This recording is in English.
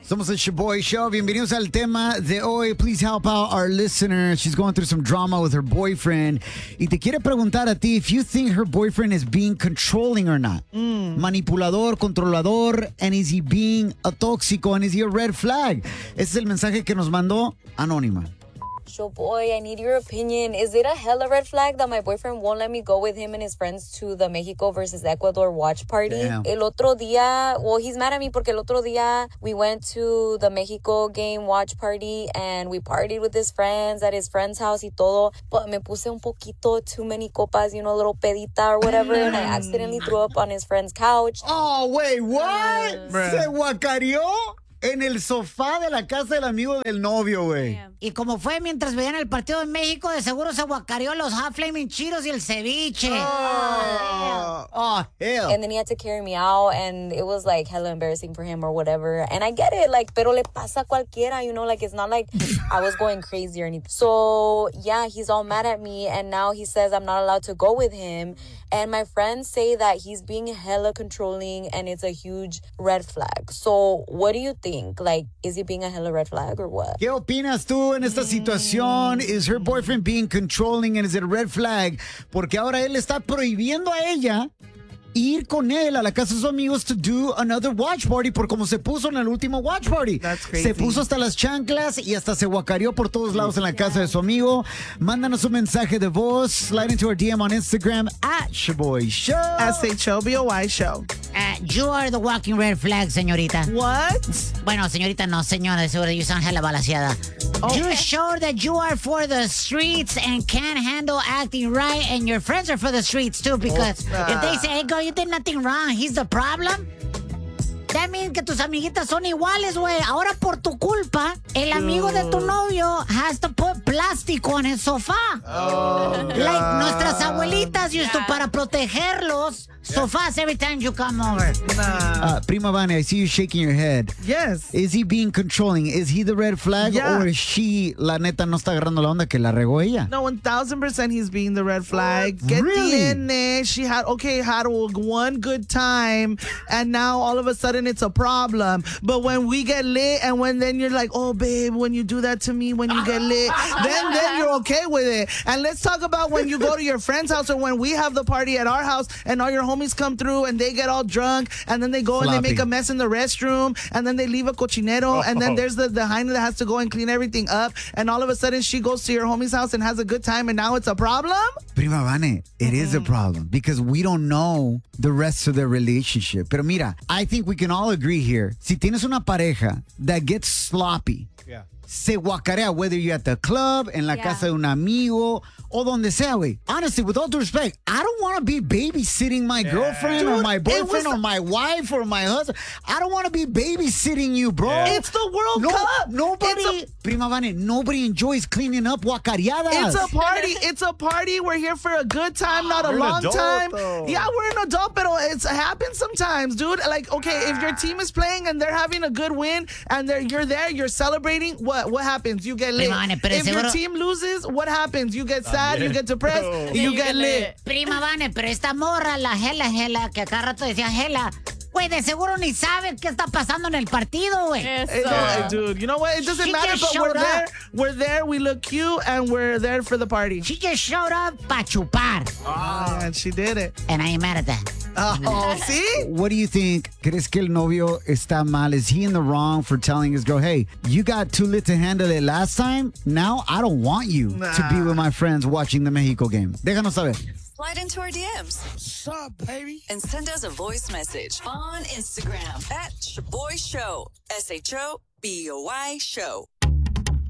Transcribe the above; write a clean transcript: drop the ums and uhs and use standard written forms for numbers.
Somos el Shaboy Show. Bienvenidos al tema de hoy. Please help out our listener. She's going through some drama with her boyfriend. Y te quiere preguntar a ti if you think her boyfriend is being controlling or not. Manipulador, controlador, and is he being a tóxico, and is he a red flag? Ese es el mensaje que nos mandó Anónima. Boy, I need your opinion. Is it a hella red flag that my boyfriend won't let me go with him and his friends to the Mexico versus Ecuador watch party? Damn. El otro día, well, he's mad at me porque el otro día we went to the Mexico game watch party and we partied with his friends at his friend's house y todo. But me puse un poquito too many copas, you know, a little pedita or whatever, and I accidentally threw up on his friend's couch. Oh, wait, what? ¿Se guacareó? En el sofá de la casa del amigo del novio, güey. Y como fue mientras veían el partido en México, de seguro se guacareó los hot flaming Cheetos y el ceviche. Oh, hell. And then he had to carry me out, and it was like hella embarrassing for him or whatever. And I get it, like, pero le pasa a cualquiera, you know, like, it's not like I was going crazy or anything. So, yeah, he's all mad at me, and now he says I'm not allowed to go with him. And my friends say that he's being hella controlling, and it's a huge red flag. So, what do you think? Like, is he being a hella red flag or what? ¿Qué opinas tú en esta situación? Is her boyfriend being controlling, and is it a red flag? Porque ahora él está prohibiendo a ella ir con él a la casa de sus amigos to do another watch party por como se puso en el último watch party. That's crazy. Se puso hasta las chanclas y hasta se guacareó por todos lados en la casa de su amigo. Mándanos un mensaje de voz. Slide into our DM on Instagram at Shaboy Show. SHOBOY Show. You are the walking red flag, señorita. What? Bueno, señorita, no, señora, de seguro you sound hella balaseada. Oh. You show that you are for the streets and can't handle acting right, and your friends are for the streets too, because if they say, hey, girl, you did nothing wrong, he's the problem. That means que tus amiguitas son iguales, güey. Ahora por tu culpa, el amigo de tu novio has to put plástico en el sofá. Like nuestras abuelitas used to para protegerlos sofás every time you come over. Prima Vane, I see you shaking your head. Yes. Is he being controlling? Is he the red flag? Yeah. Or is she, la neta, no está agarrando la onda que la regó ella? No, 1,000% he's being the red flag. Que Really? tiene? She had one good time, and now all of a sudden it's a problem. But when we get lit, and then you're like, oh, babe, when you do that to me, when you get lit, then you're okay with it. And let's talk about when you go to your friend's house, or when we have the party at our house, and all your homies come through, and they get all drunk, and then they go and they make a mess in the restroom, and then they leave a cochinero, and then there's the hyena that has to go and clean everything up, and all of a sudden she goes to your homie's house and has a good time, and now it's a problem? Prima Vane, it is a problem because we don't know the rest of their relationship. Pero mira, I think we can all agree here. Si tienes una pareja that gets sloppy, se guacarea, whether you're at the club, en la casa de un amigo, o donde sea, güey. Honestly, with all due respect, I don't want to be babysitting my girlfriend or my boyfriend or my wife or my husband. I don't want to be babysitting you, bro. It's the World Cup. Nobody, Prima Vane, nobody enjoys cleaning up guacareadas. It's a party. It's a party. We're here for a good time, not a long time. Yeah, we're an adult, but it happens sometimes, dude. Like, okay, if your team is playing and they're having a good win and you're there, you're celebrating, what happens? You get lit. If your team loses, what happens? You get sad, you get depressed, you get lit. Prima Vane, pero esta morra, la Hela, que acá rato decía Hela, güey, de seguro ni sabe qué está pasando en el partido, güey. Dude, you know what? It doesn't matter, but we're there, we look cute, and we're there for the party. She just showed up pa' chupar. And she did it. And I ain't mad at that. Oh, see? What do you think? ¿Crees que el novio está mal? Is he in the wrong for telling his girl, hey, you got too lit to handle it last time? Now I don't want you to be with my friends watching the Mexico game. Déjanos saber. Slide into our DMs. What's up, baby? And send us a voice message on Instagram at Shaboy Show. SHOBOY Show.